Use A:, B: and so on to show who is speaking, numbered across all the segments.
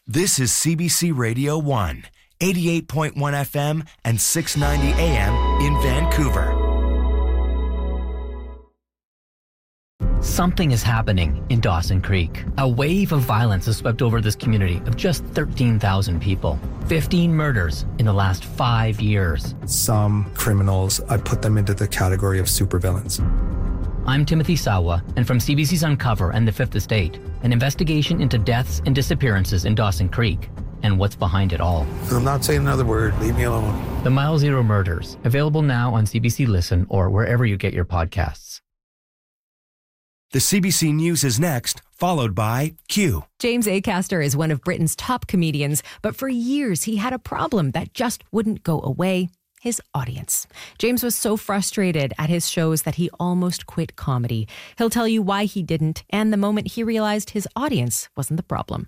A: This is CBC Radio 1, 88.1 FM and 690 AM in Vancouver.
B: Something is happening in Dawson Creek. A wave of violence has swept over this community of just 13,000 people. 15 murders in the last 5 years.
C: Some criminals, I put them into the category of supervillains.
B: I'm Timothy Sawa, and from CBC's Uncover and The Fifth Estate, an investigation into deaths and disappearances in Dawson Creek and what's behind it all.
D: I'm not saying another word. Leave me alone.
B: The Mile Zero Murders, available now on CBC Listen or wherever you get your podcasts.
A: The CBC News is next, followed by Q.
E: James Acaster is one of Britain's top comedians, but for years he had a problem that just wouldn't go away: his audience. James was so frustrated at his shows that he almost quit comedy. He'll tell you why he didn't and the moment he realized his audience wasn't the problem.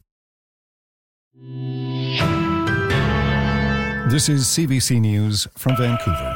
F: This is CBC News from Vancouver.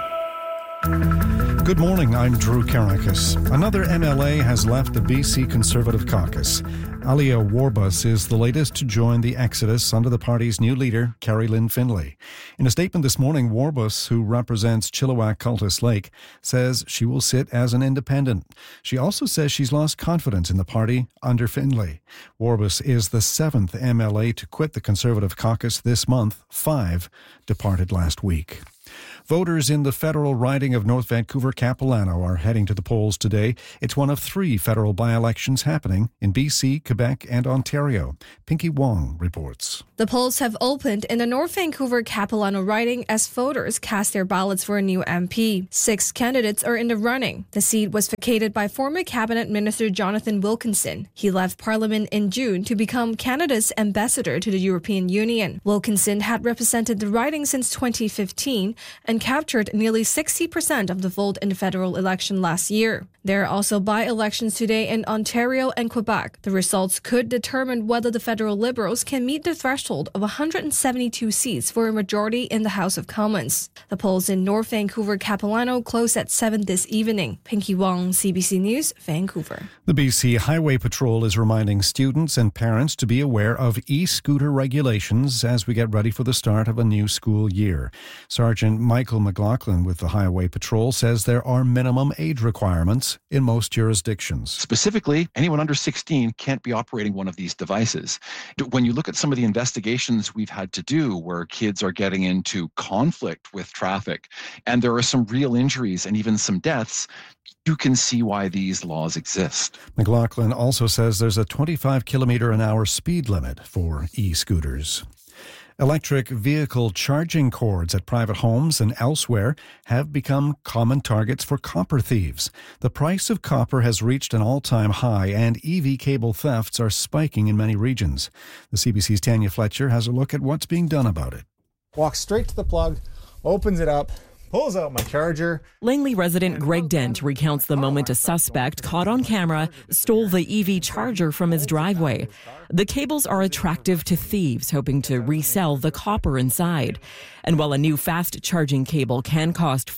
F: Good morning, I'm Drew Karakis. Another MLA has left the BC Conservative Caucus. Alia Warbus is the latest to join the exodus under the party's new leader, Carrie Lynn Findlay. In a statement this morning, Warbus, who represents Chilliwack Cultus Lake, says she will sit as an independent. She also says she's lost confidence in the party under Findlay. Warbus is the 7th MLA to quit the Conservative Caucus this month. 5 departed last week. Voters in the federal riding of North Vancouver Capilano are heading to the polls today. It's one of 3 federal by-elections happening in BC, Quebec, and Ontario. Pinky Wong reports.
G: The polls have opened in the North Vancouver Capilano riding as voters cast their ballots for a new MP. 6 candidates are in the running. The seat was vacated by former Cabinet Minister Jonathan Wilkinson. He left Parliament in June to become Canada's ambassador to the European Union. Wilkinson had represented the riding since 2015 and captured nearly 60% of the vote in the federal election last year. There are also by-elections today in Ontario and Quebec. The results could determine whether the federal Liberals can meet the threshold of 172 seats for a majority in the House of Commons. The polls in North Vancouver Capilano close at 7 this evening. Pinky Wong, CBC News, Vancouver.
F: The BC Highway Patrol is reminding students and parents to be aware of e-scooter regulations as we get ready for the start of a new school year. Sergeant Michael McLaughlin with the Highway Patrol says there are minimum age requirements in most jurisdictions.
H: Specifically, anyone under 16 can't be operating one of these devices. When you look at some of the investigations we've had to do where kids are getting into conflict with traffic and there are some real injuries and even some deaths, you can see why these laws exist.
F: McLaughlin also says there's a 25 kilometer an hour speed limit for e-scooters. Electric vehicle charging cords at private homes and elsewhere have become common targets for copper thieves. The price of copper has reached an all-time high and EV cable thefts are spiking in many regions. The CBC's Tanya Fletcher has a look at what's being done about it.
I: Walks straight to the plug, opens it up, pulls out my charger.
J: Langley resident Greg Dent recounts the moment a suspect caught on camera stole the EV charger from his driveway. The cables are attractive to thieves hoping to resell the copper inside. And while a new fast charging cable can cost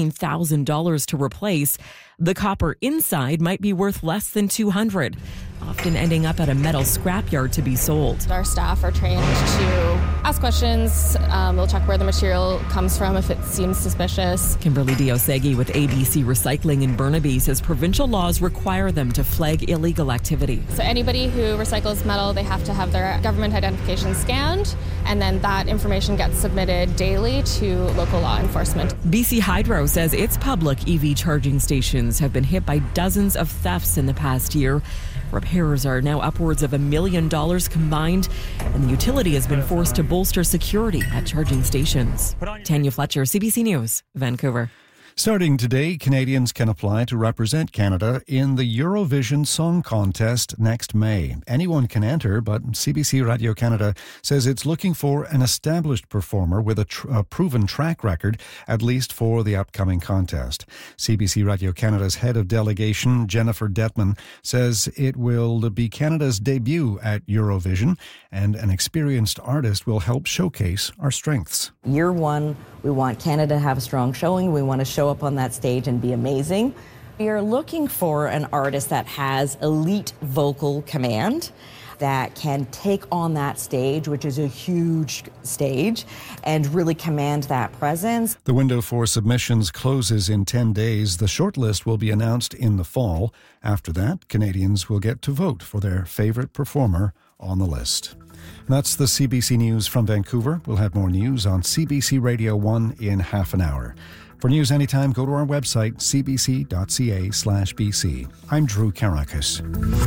J: $14,000 to replace, the copper inside might be worth less than $200, often ending up at a metal scrapyard to be sold.
K: Our staff are trained to ask questions. They'll check where the material comes from if it seems suspicious.
J: Kimberly Diosegi with ABC Recycling in Burnaby says provincial laws require them to flag illegal activity.
K: So anybody who recycles metal, they have to have their government identification scanned, and then that information gets submitted daily to local law enforcement.
J: BC Hydro says its public EV charging stations have been hit by dozens of thefts in the past year. Repairs are now upwards of $1 million combined, and the utility has been forced to bolster security at charging stations. Tanya Fletcher, CBC News, Vancouver.
F: Starting today, Canadians can apply to represent Canada in the Eurovision Song Contest next May. Anyone can enter, but CBC Radio Canada says it's looking for an established performer with a proven track record, at least for the upcoming contest. CBC Radio Canada's head of delegation, Jennifer Detman, says it will be Canada's debut at Eurovision, and an experienced artist will help showcase our strengths.
L: Year one, we want Canada to have a strong showing. We want to show up on that stage and be amazing. We are looking for an artist that has elite vocal command. that can take on that stage, which is a huge stage, and really command that presence.
F: The window for submissions closes in 10 days. The shortlist will be announced in the fall. After that, Canadians will get to vote for their favorite performer on the list. And that's the CBC News from Vancouver. We'll have more news on CBC Radio 1 in half an hour. For news anytime, go to our website, cbc.ca/BC. I'm Drew Karakis.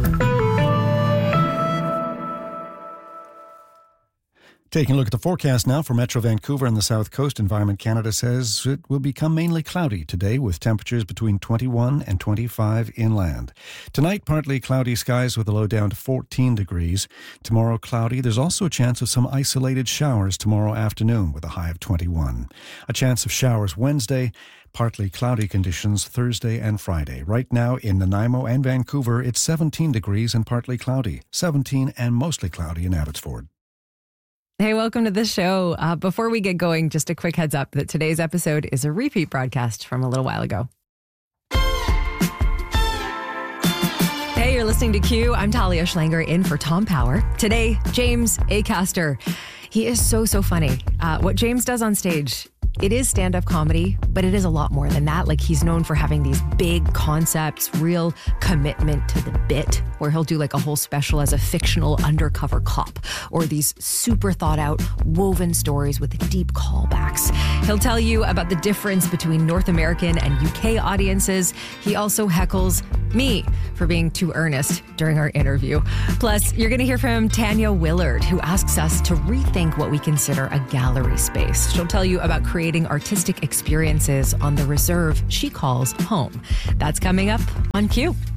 F: Taking a look at the forecast now for Metro Vancouver and the South Coast, Environment Canada says it will become mainly cloudy today with temperatures between 21 and 25 inland. Tonight, partly cloudy skies with a low down to 14 degrees. Tomorrow, cloudy. There's also a chance of some isolated showers tomorrow afternoon with a high of 21. A chance of showers Wednesday. Partly cloudy conditions Thursday and Friday. Right now in Nanaimo and Vancouver, it's 17 degrees and partly cloudy. 17 and mostly cloudy in Abbotsford.
E: Hey, welcome to the show. Before we get going, just a quick heads up that today's episode is a repeat broadcast from a little while ago. Hey, you're listening to Q. I'm Talia Schlanger in for Tom Power. Today, James Acaster. He is so funny. What James does on stage, it is stand-up comedy, but it is a lot more than that. Like, he's known for having these big concepts, real commitment to the bit, where he'll do like a whole special as a fictional undercover cop, or these super thought out, woven stories with deep callbacks. He'll tell you about the difference between North American and UK audiences. He also heckles me for being too earnest during our interview. Plus, you're going to hear from Tanya Willard, who asks us to rethink what we consider a gallery space. She'll tell you about creating artistic experiences on the reserve she calls home. That's coming up on Q.